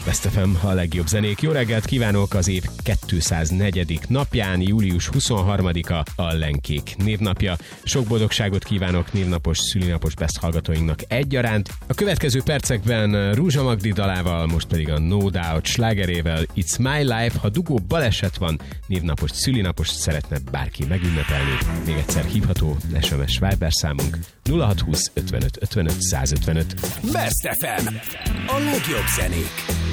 Best FM, a legjobb zenék. Jó reggelt kívánok az év 204. napján, július 23-a a Lenkék névnapja. Sok boldogságot kívánok névnapos, szülinapos Best hallgatóinknak egyaránt. A következő percekben Rúzsa Magdi dalával, most pedig a No Doubt slágerével It's My Life. Ha dugó baleset van, névnapos, szülinapos szeretne bárki megünnepelni, még egyszer hívható SMS Viber számunk 0620 55 55 155. Best FM, a legjobb zenék.